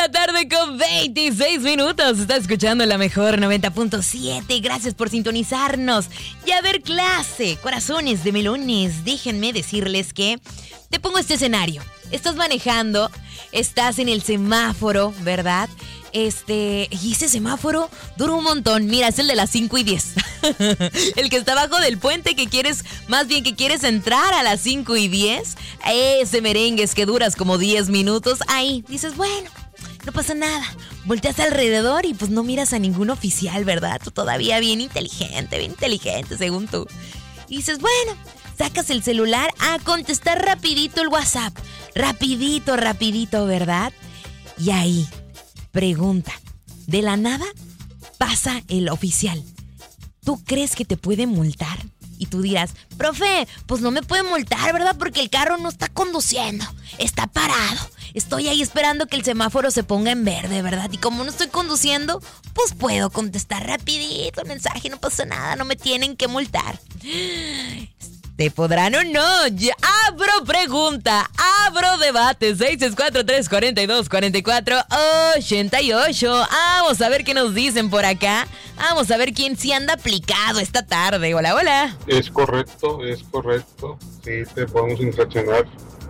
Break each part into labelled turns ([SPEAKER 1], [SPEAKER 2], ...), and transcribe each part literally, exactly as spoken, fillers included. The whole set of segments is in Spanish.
[SPEAKER 1] la tarde con veintiséis minutos. Está escuchando la mejor noventa punto siete. Gracias por sintonizarnos. Y a ver, clase, corazones de melones. Déjenme decirles que te pongo este escenario. Estás manejando, estás en el semáforo, ¿verdad? Este, y ese semáforo dura un montón. Mira, es el de las cinco y diez. El que está abajo del puente, que quieres, más bien que quieres entrar a las cinco y diez. Ese merengue es que duras como diez minutos. Ahí dices, bueno, no pasa nada. Volteas alrededor y pues no miras a ningún oficial, ¿verdad? Tú todavía bien inteligente, bien inteligente según tú. Y dices, bueno, sacas el celular a contestar rapidito el WhatsApp. Rapidito, rapidito, ¿verdad? Y ahí, pregunta, de la nada pasa el oficial. ¿Tú crees que te puede multar? Y tú dirás, profe, pues no me puede multar, ¿verdad? Porque el carro no está conduciendo, está parado. Estoy ahí esperando que el semáforo se ponga en verde, ¿verdad? Y como no estoy conduciendo, pues puedo contestar rapidito el mensaje, no pasa nada, no me tienen que multar. ¿Te podrán o no? Ya abro pregunta, abro debate. seis seis cuatro, tres cuatro dos, cuatro cuatro ocho ocho. Vamos a ver qué nos dicen por acá. Vamos a ver quién sí anda aplicado esta tarde. Hola, hola.
[SPEAKER 2] Es correcto, es correcto. Sí, te podemos infraccionar.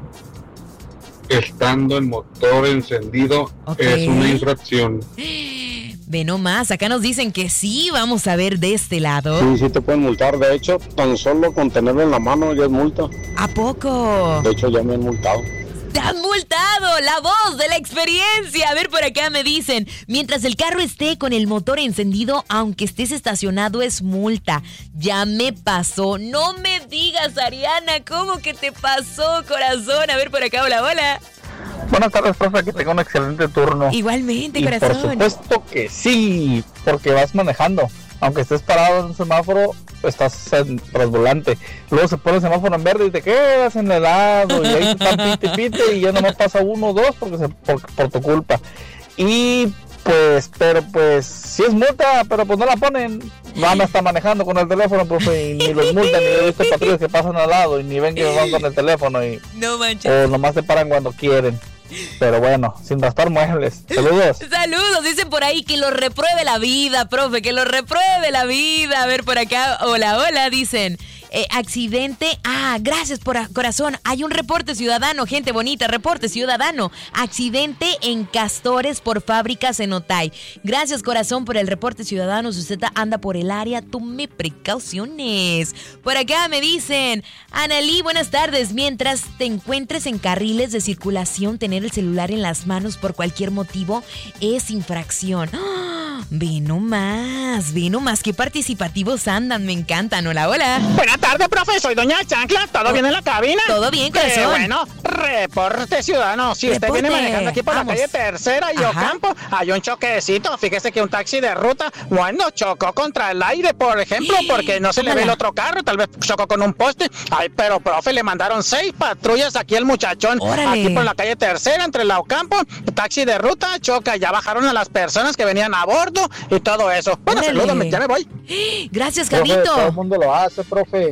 [SPEAKER 2] Estando el motor encendido, okay. Es una infracción.
[SPEAKER 1] Ve nomás, acá nos dicen que sí, vamos a ver de este lado.
[SPEAKER 3] Sí, sí te pueden multar, de hecho, tan solo con tenerlo en la mano ya es multa.
[SPEAKER 1] ¿A poco?
[SPEAKER 3] De hecho, ya me han multado.
[SPEAKER 1] ¡Te han multado! ¡La voz de la experiencia! A ver, por acá me dicen, mientras el carro esté con el motor encendido, aunque estés estacionado, es multa. Ya me pasó. No me digas, Ariana, ¿cómo que te pasó, corazón? A ver, por acá, hola, hola.
[SPEAKER 4] Buenas tardes, profe, que tenga un excelente turno.
[SPEAKER 1] Igualmente,
[SPEAKER 4] y
[SPEAKER 1] corazón.
[SPEAKER 4] Por supuesto que sí, porque vas manejando. Aunque estés parado en un semáforo, estás en volante. Luego se pone el semáforo en verde y te quedas en el lado. Y ahí te están pite, pite y ya nomás pasa uno o dos porque se, por, por tu culpa. Y pues, pero pues, sí es multa, pero pues no la ponen. Van a estar manejando con el teléfono, profe, y ni los multan, ni he visto patrullas que pasan al lado, y ni ven que van con el teléfono, y
[SPEAKER 1] no manches.
[SPEAKER 4] O nomás se paran cuando quieren. Pero bueno, sin raspar muebles. Saludos.
[SPEAKER 1] Saludos, dicen por ahí que lo repruebe la vida, profe, que lo repruebe la vida. A ver, por acá, hola, hola, dicen. Eh, accidente, ah, gracias por a, corazón, hay un reporte ciudadano, gente bonita, reporte ciudadano, accidente en Castores por fábricas en Otay. Gracias, corazón, por el reporte ciudadano. Si usted anda por el área, tome precauciones. Por acá me dicen, Analí, buenas tardes, mientras te encuentres en carriles de circulación, tener el celular en las manos por cualquier motivo es infracción. ¡Oh! Ve nomás, ve nomás, qué participativos andan, me encantan. Hola, hola.
[SPEAKER 5] Buenas tardes, profe, soy doña Chancla, ¿todo bien en la cabina?
[SPEAKER 1] Todo bien, corazón.
[SPEAKER 5] Qué bueno, reporte ciudadano, si reporte. Usted viene manejando aquí por Vamos. La calle Tercera y Ocampo, hay un choquecito, fíjese que un taxi de ruta, bueno, chocó contra el aire, por ejemplo, porque no se le ve el otro carro, tal vez chocó con un poste. Ay, pero, profe, le mandaron seis patrullas aquí el muchachón,
[SPEAKER 1] Órale.
[SPEAKER 5] Aquí por la calle Tercera, entre la Ocampo, taxi de ruta, choca, ya bajaron a las personas que venían a bordo y todo eso. Bueno, saludos, ya me voy.
[SPEAKER 1] Gracias, Javito.
[SPEAKER 4] Profe, todo el mundo lo hace, profe.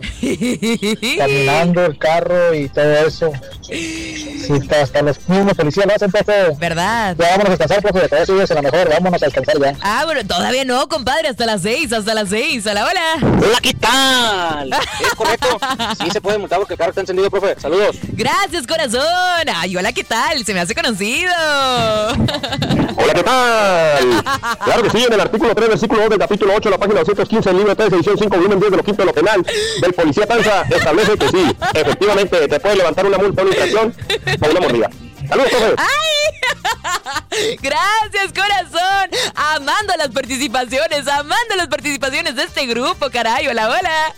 [SPEAKER 4] Caminando el carro y todo eso. Sí, hasta los mismos policías lo hacen, profe.
[SPEAKER 1] ¿Verdad?
[SPEAKER 4] Ya vámonos a descansar, profe, todavía sigues en la mejor, vámonos a descansar ya.
[SPEAKER 1] Ah, bueno, todavía no, compadre, hasta las seis, hasta las seis. Hola, hola.
[SPEAKER 6] Hola, ¿qué tal? Es correcto, sí se puede multar porque el carro está encendido, profe, saludos.
[SPEAKER 1] Gracias, corazón. Ay, hola, ¿qué tal? Se me hace conocido.
[SPEAKER 3] Hola, ¿qué tal? Claro que sí, en el artículo tres, versículo dos del capítulo ocho, la página doscientos quince, el libro tres, edición cinco, volumen diez de lo quinto de lo penal, del policía Panza, establece que sí, efectivamente, te puede levantar una multa o una infracción o una mordida. ¡Saludos, profe!
[SPEAKER 1] ¡Ay! Gracias, corazón. Amando las participaciones, amando las participaciones de este grupo, caray. Hola, hola.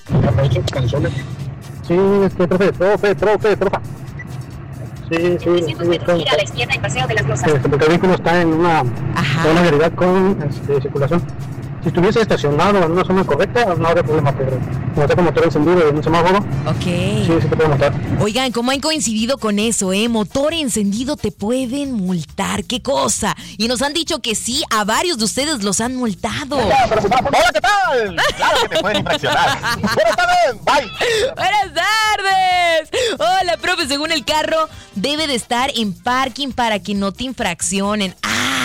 [SPEAKER 4] Sí, este, profe, profe, profe, profe. Sí, sí, sí.
[SPEAKER 7] Ir a la izquierda y paseo de las Rosas.
[SPEAKER 4] Este, porque el vehículo está en una zona de vialidad con este, circulación. Si estuviese estacionado en una zona correcta, no habría problema, pero como está con motor encendido en un semáforo,
[SPEAKER 1] ok.
[SPEAKER 4] Sí, sí te puede multar.
[SPEAKER 1] Oigan, ¿cómo han coincidido con eso, eh? Motor encendido te pueden multar, ¿qué cosa? Y nos han dicho que sí, a varios de ustedes los han multado.
[SPEAKER 3] Hola, ¿qué tal? Claro que te pueden infraccionar. Buenas tardes, bye.
[SPEAKER 1] Buenas tardes. Hola, profe, según el carro, debe de estar en parking para que no te infraccionen. Ah,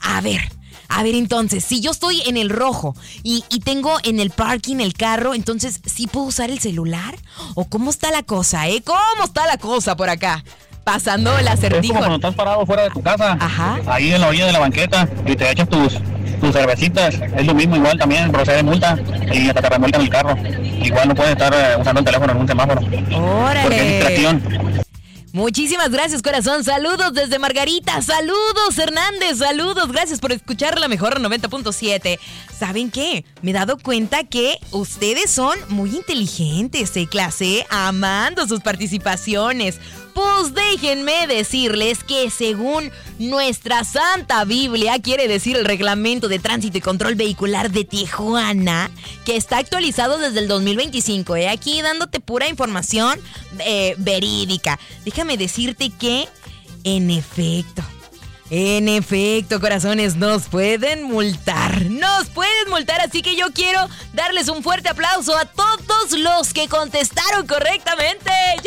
[SPEAKER 1] A ver, a ver entonces, si yo estoy en el rojo y, y tengo en el parking el carro, entonces, ¿sí puedo usar el celular? ¿O cómo está la cosa, eh? ¿Cómo está la cosa por acá? Pasando el acertijo.
[SPEAKER 8] Es como cuando estás parado fuera de tu casa,
[SPEAKER 1] Ajá.
[SPEAKER 8] ahí en la orilla de la banqueta, y te echas tus, tus cervecitas. Es lo mismo, igual también procede multa y hasta te remolcan el carro. Igual no puedes estar eh, usando el teléfono en un semáforo.
[SPEAKER 1] ¡Órale!
[SPEAKER 8] Porque es distracción.
[SPEAKER 1] Muchísimas gracias, corazón. Saludos desde Margarita. Saludos, Hernández. Saludos. Gracias por escuchar la mejor noventa punto siete. ¿Saben qué? Me he dado cuenta que ustedes son muy inteligentes, ¿eh, clase? Amando sus participaciones. Pues déjenme decirles que según nuestra Santa Biblia, quiere decir el Reglamento de Tránsito y Control Vehicular de Tijuana, que está actualizado desde el dos mil veinticinco, ¿eh? Aquí dándote pura información eh, verídica. Déjame decirte que, en efecto, en efecto, corazones, nos pueden multar. Nos pueden multar, así que yo quiero darles un fuerte aplauso a todos los que contestaron correctamente.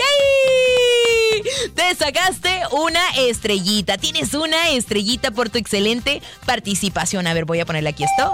[SPEAKER 1] ¡Yay! Te sacaste una estrellita. Tienes una estrellita por tu excelente participación. A ver, voy a ponerle aquí esto.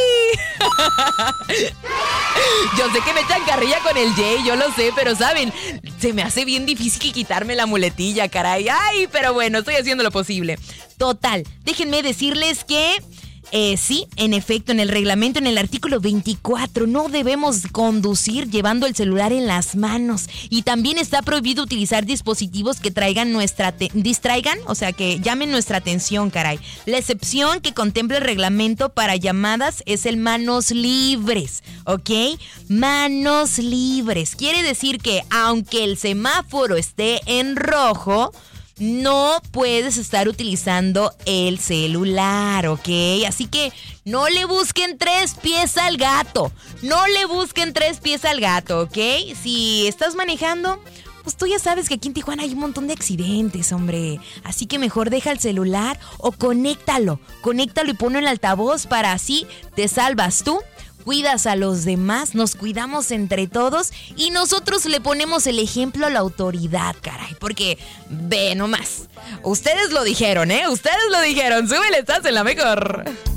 [SPEAKER 1] ¡Yay! Yo sé que me echan carrilla con el Jay, yo lo sé, pero ¿saben? Se me hace bien difícil quitarme la muletilla, caray. Ay, pero bueno, estoy haciendo lo posible. Total, déjenme decirles que eh, sí, en efecto, en el reglamento, en el artículo veinticuatro, no debemos conducir llevando el celular en las manos. Y también está prohibido utilizar dispositivos que traigan nuestra te- distraigan, o sea, que llamen nuestra atención, caray. La excepción que contempla el reglamento para llamadas es el manos libres, ¿ok? Manos libres. Quiere decir que aunque el semáforo esté en rojo, no puedes estar utilizando el celular, ¿ok? Así que no le busquen tres pies al gato. No le busquen tres pies al gato, ¿ok? Si estás manejando, pues tú ya sabes que aquí en Tijuana hay un montón de accidentes, hombre. Así que mejor deja el celular o conéctalo. Conéctalo y ponlo en el altavoz para así te salvas tú. Cuidas a los demás, nos cuidamos entre todos y nosotros le ponemos el ejemplo a la autoridad, caray. Porque, ve nomás, ustedes lo dijeron, ¿eh? Ustedes lo dijeron. Súbele, estás en la mejor.